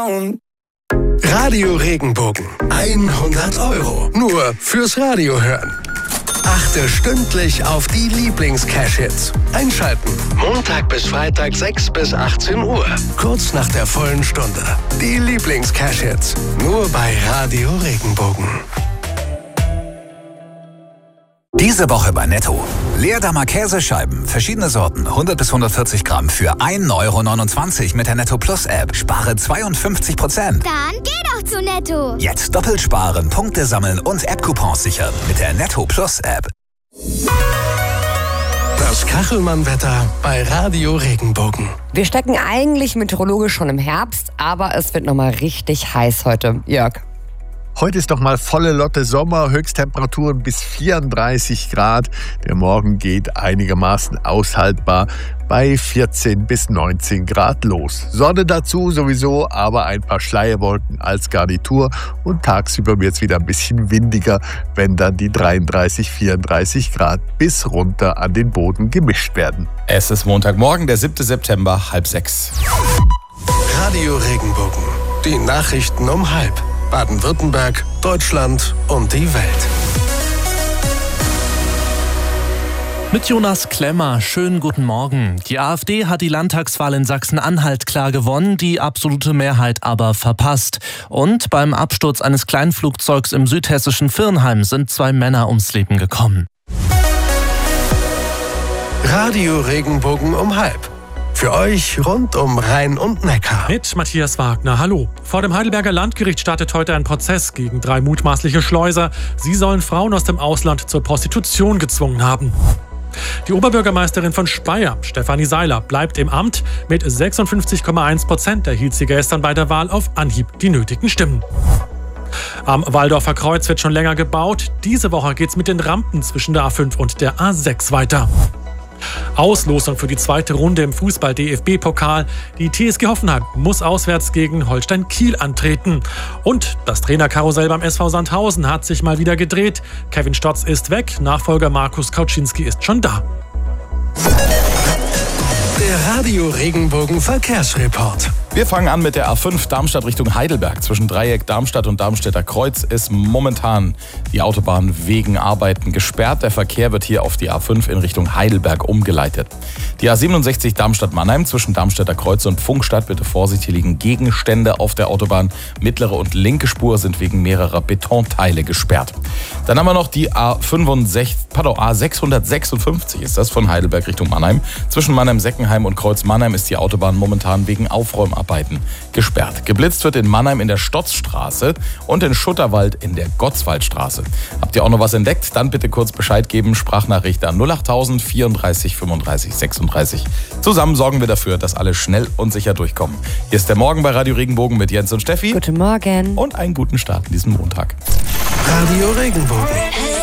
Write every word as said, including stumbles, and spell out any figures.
Radio Regenbogen. hundert Euro. Nur fürs Radio hören. Achte stündlich auf die Lieblings-Cash-Hits. Einschalten. Montag bis Freitag sechs bis achtzehn Uhr. Kurz nach der vollen Stunde. Die Lieblings-Cash-Hits. Nur bei Radio Regenbogen. Diese Woche bei Netto. Leerdammer Käsescheiben, verschiedene Sorten, hundert bis hundertvierzig Gramm für ein Euro neunundzwanzig mit der Netto Plus App. Spare zweiundfünfzig Prozent. Dann geh doch zu Netto. Jetzt doppelt sparen, Punkte sammeln und App-Coupons sichern mit der Netto Plus App. Das Kachelmann-Wetter bei Radio Regenbogen. Wir stecken eigentlich meteorologisch schon im Herbst, aber es wird nochmal richtig heiß heute. Jörg. Heute ist doch mal volle Lotte Sommer, Höchsttemperaturen bis vierunddreißig Grad. Der Morgen geht einigermaßen aushaltbar bei vierzehn bis neunzehn Grad los. Sonne dazu sowieso, aber ein paar Schleierwolken als Garnitur. Und tagsüber wird es wieder ein bisschen windiger, wenn dann die dreiunddreißig, vierunddreißig Grad bis runter an den Boden gemischt werden. Es ist Montagmorgen, der siebte September, halb sechs. Radio Regenbogen. Die Nachrichten um halb. Baden-Württemberg, Deutschland und die Welt. Mit Jonas Klemmer, schönen guten Morgen. Die AfD hat die Landtagswahl in Sachsen-Anhalt klar gewonnen, die absolute Mehrheit aber verpasst. Und beim Absturz eines Kleinflugzeugs im südhessischen Virnheim sind zwei Männer ums Leben gekommen. Radio Regenbogen um halb. Für euch rund um Rhein und Neckar. Mit Matthias Wagner, hallo. Vor dem Heidelberger Landgericht startet heute ein Prozess gegen drei mutmaßliche Schleuser. Sie sollen Frauen aus dem Ausland zur Prostitution gezwungen haben. Die Oberbürgermeisterin von Speyer, Stefanie Seiler, bleibt im Amt. Mit sechsundfünfzig Komma eins Prozent erhielt sie gestern bei der Wahl auf Anhieb die nötigen Stimmen. Am Walldorfer Kreuz wird schon länger gebaut. Diese Woche geht's mit den Rampen zwischen der A fünf und der A sechs weiter. Auslosung für die zweite Runde im Fußball-D F B-Pokal. Die T S G Hoffenheim muss auswärts gegen Holstein Kiel antreten. Und das Trainerkarussell beim S V Sandhausen hat sich mal wieder gedreht. Kevin Stotz ist weg, Nachfolger Markus Kauczynski ist schon da. Der Radio Regenbogen Verkehrsreport. Wir fangen an mit der A fünf Darmstadt Richtung Heidelberg. Zwischen Dreieck Darmstadt und Darmstädter Kreuz ist momentan die Autobahn wegen Arbeiten gesperrt. Der Verkehr wird hier auf die A fünf in Richtung Heidelberg umgeleitet. Die A siebenundsechzig Darmstadt-Mannheim zwischen Darmstädter Kreuz und Funkstadt. Bitte Vorsicht, hier liegen Gegenstände auf der Autobahn. Mittlere und linke Spur sind wegen mehrerer Betonteile gesperrt. Dann haben wir noch die A fünfundsechzig, pardon, A sechshundertsechsundfünfzig ist das, von Heidelberg Richtung Mannheim. Zwischen Mannheim-Seckenheim und Kreuz-Mannheim ist die Autobahn momentan wegen Aufräumarbeiten gesperrt. Geblitzt wird in Mannheim in der Stotzstraße und in Schutterwald in der Gottswaldstraße. Habt ihr auch noch was entdeckt? Dann bitte kurz Bescheid geben. Sprachnachricht an null achttausend vierunddreißig fünfunddreißig sechsunddreißig. Zusammen sorgen wir dafür, dass alle schnell und sicher durchkommen. Hier ist der Morgen bei Radio Regenbogen mit Jens und Steffi. Guten Morgen. Und einen guten Start in diesem Montag. Radio Regenbogen.